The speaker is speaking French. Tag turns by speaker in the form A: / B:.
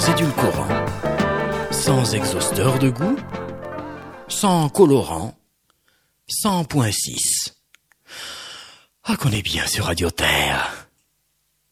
A: sans édulcorant, sans exhausteur de goût, sans colorant, sans point 6. Ah, qu'on est bien sur Radio Terre.